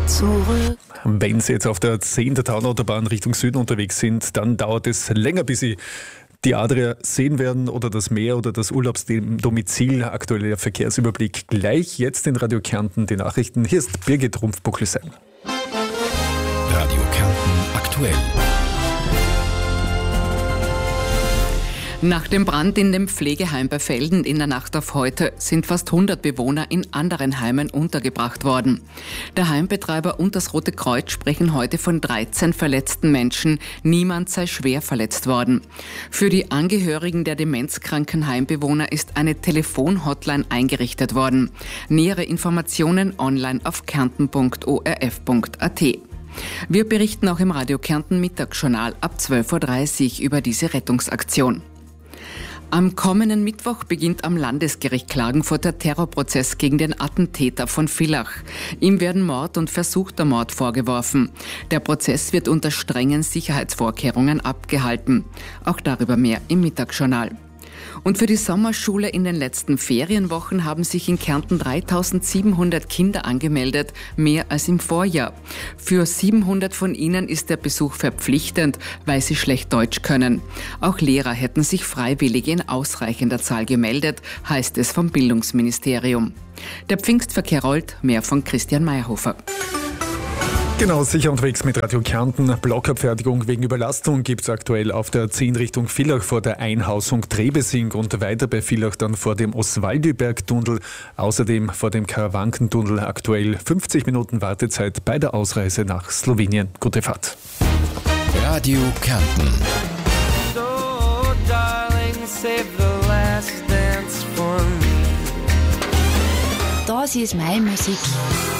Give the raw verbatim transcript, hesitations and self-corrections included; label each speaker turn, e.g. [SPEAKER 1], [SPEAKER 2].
[SPEAKER 1] zurück.
[SPEAKER 2] Wenn Sie jetzt auf der zehnten Autobahn Richtung Süden unterwegs sind, dann dauert es länger, bis Sie die Adria sehen werden oder das Meer oder das Urlaubsdomizil. Aktueller Verkehrsüberblick gleich jetzt in Radio Kärnten. Die Nachrichten. Hier ist Birgit Rumpf-Buckelsen.
[SPEAKER 3] Radio Kärnten aktuell.
[SPEAKER 1] Nach dem Brand in dem Pflegeheim bei Velden in der Nacht auf heute sind fast hundert Bewohner in anderen Heimen untergebracht worden. Der Heimbetreiber und das Rote Kreuz sprechen heute von dreizehn verletzten Menschen. Niemand sei schwer verletzt worden. Für die Angehörigen der demenzkranken Heimbewohner ist eine Telefon-Hotline eingerichtet worden. Nähere Informationen online auf kärnten punkt o r f punkt a t. Wir berichten auch im Radio Kärnten Mittagsjournal ab zwölf Uhr dreißig über diese Rettungsaktion. Am kommenden Mittwoch beginnt am Landesgericht Klagenfurt der Terrorprozess gegen den Attentäter von Villach. Ihm werden Mord und versuchter Mord vorgeworfen. Der Prozess wird unter strengen Sicherheitsvorkehrungen abgehalten. Auch darüber mehr im Mittagsjournal. Und für die Sommerschule in den letzten Ferienwochen haben sich in Kärnten dreitausendsiebenhundert Kinder angemeldet, mehr als im Vorjahr. Für siebenhundert von ihnen ist der Besuch verpflichtend, weil sie schlecht Deutsch können. Auch Lehrer hätten sich freiwillig in ausreichender Zahl gemeldet, heißt es vom Bildungsministerium. Der Pfingstverkehr rollt, mehr von Christian Meyerhofer.
[SPEAKER 2] Genau, sicher unterwegs mit Radio Kärnten. Blockabfertigung wegen Überlastung gibt es aktuell auf der zehn Richtung Villach vor der Einhausung Trebesing und weiter bei Villach dann vor dem Oswaldiberg-Tunnel. Außerdem vor dem Karawanken-Tunnel aktuell fünfzig Minuten Wartezeit bei der Ausreise nach Slowenien. Gute Fahrt.
[SPEAKER 3] Radio Kärnten.
[SPEAKER 4] So, darling, save the last dance for me.
[SPEAKER 5] Das ist meine Musik.